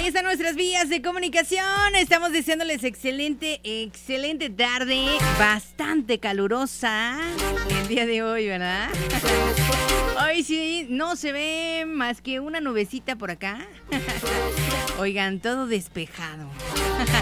Ahí están nuestras vías de comunicación. Estamos deseándoles excelente tarde. Bastante calurosa el día de hoy, ¿verdad? Hoy sí, no se ve más que una nubecita por acá. Oigan, todo despejado.